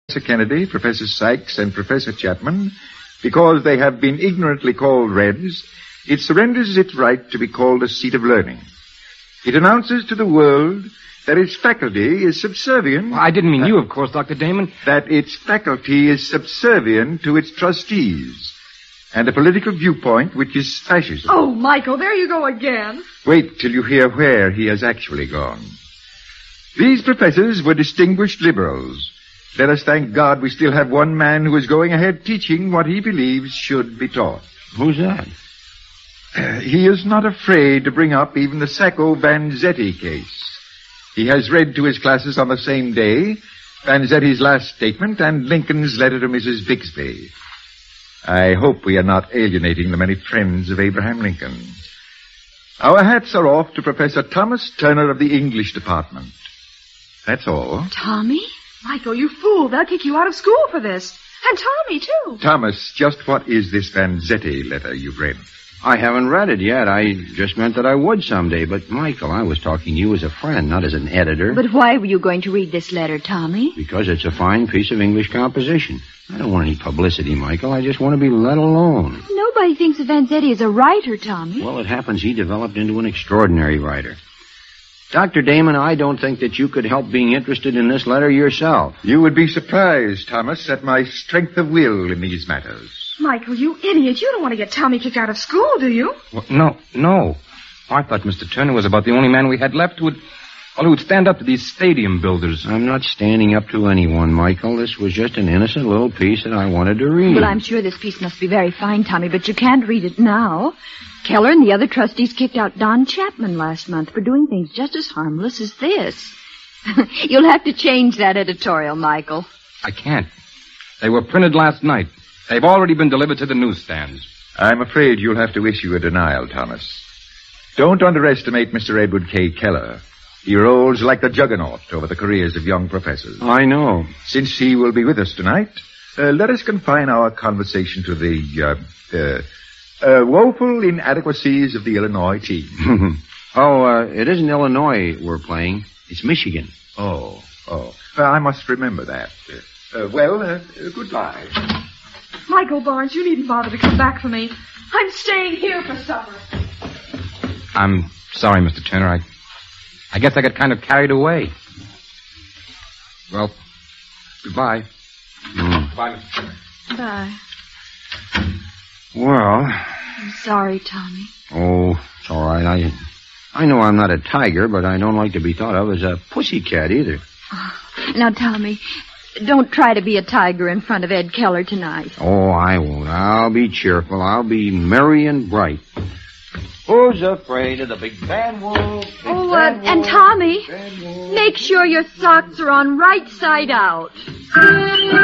Kennedy, Professor Sykes, and Professor Chapman, because they have been ignorantly called Reds, it surrenders its right to be called a seat of learning. It announces to the world that its faculty is subservient... Well, I didn't mean you, of course, Dr. Damon. That its faculty is subservient to its trustees and a political viewpoint which is fascism. Oh, Michael, there you go again. Wait till you hear where he has actually gone. These professors were distinguished liberals. Let us thank God we still have one man who is going ahead teaching what he believes should be taught. Who's that? He is not afraid to bring up even the Sacco-Vanzetti case. He has read to his classes on the same day Vanzetti's last statement and Lincoln's letter to Mrs. Bixby. I hope we are not alienating the many friends of Abraham Lincoln. Our hats are off to Professor Thomas Turner of the English department. That's all. Tommy? Michael, you fool. They'll kick you out of school for this. And Tommy, too. Thomas, just what is this Vanzetti letter you've read? I haven't read it yet. I just meant that I would someday. But, Michael, I was talking to you as a friend, not as an editor. But why were you going to read this letter, Tommy? Because it's a fine piece of English composition. I don't want any publicity, Michael. I just want to be let alone. Nobody thinks that Vanzetti is a writer, Tommy. Well, it happens he developed into an extraordinary writer. Dr. Damon, I don't think that you could help being interested in this letter yourself. You would be surprised, Thomas, at my strength of will in these matters. Michael, you idiot. You don't want to get Tommy kicked out of school, do you? Well, no. I thought Mr. Turner was about the only man we had left who would stand up to these stadium builders. I'm not standing up to anyone, Michael. This was just an innocent little piece that I wanted to read. Well, I'm sure this piece must be very fine, Tommy, but you can't read it now. Keller and the other trustees kicked out Don Chapman last month for doing things just as harmless as this. You'll have to change that editorial, Michael. I can't. They were printed last night. They've already been delivered to the newsstands. I'm afraid you'll have to issue a denial, Thomas. Don't underestimate Mr. Edward K. Keller. He rolls like the juggernaut over the careers of young professors. I know. Since he will be with us tonight, let us confine our conversation to the woeful inadequacies of the Illinois team. It isn't Illinois we're playing. It's Michigan. Oh. I must remember that. Goodbye. Michael Barnes, you needn't bother to come back for me. I'm staying here for supper. I'm sorry, Mr. Turner. I guess I got kind of carried away. Well, goodbye. Goodbye, Mr. Turner. Bye. Well... I'm sorry, Tommy. Oh, it's all right. I know I'm not a tiger, but I don't like to be thought of as a pussycat either. Now, Tommy, don't try to be a tiger in front of Ed Keller tonight. Oh, I won't. I'll be cheerful. I'll be merry and bright. Who's afraid of the big bad wolf? And Tommy, make sure your socks are on right side out.